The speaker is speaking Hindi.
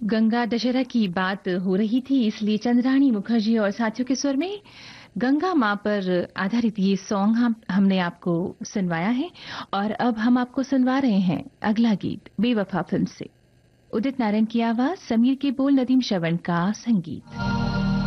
गंगा दशहरा की बात हो रही थी, इसलिए चंद्राणी मुखर्जी और साथियों के स्वर में गंगा माँ पर आधारित ये सॉन्ग हमने आपको सुनवाया है। और अब हम आपको सुनवा रहे हैं अगला गीत बेवफा फिल्म से। उदित नारायण की आवाज, समीर के बोल, नदीम श्रवण का संगीत।